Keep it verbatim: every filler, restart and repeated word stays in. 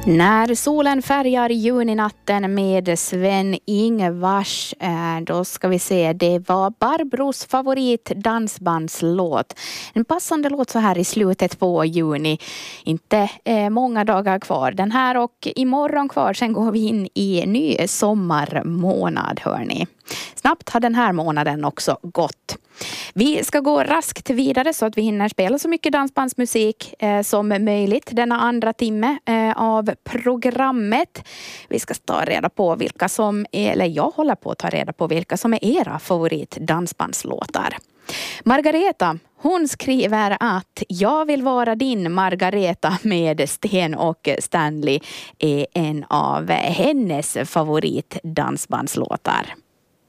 När solen färgar juninatten med Sven-Ingvars, då ska vi se, det var Barbros favorit dansbandslåt. En passande låt så här i slutet på juni. Inte eh, många dagar kvar. Den här och imorgon kvar, sen går vi in i en ny sommarmånad, hörni. Snabbt har den här månaden också gått. Vi ska gå raskt vidare så att vi hinner spela så mycket dansbandsmusik eh, som möjligt denna andra timme eh, av programmet. Vi ska ta reda på vilka som, är, eller jag håller på att ta reda på vilka som är era favorit dansbandslåtar. Margareta, hon skriver att jag vill vara din Margareta med Sten och Stanley är en av hennes favorit dansbandslåtar.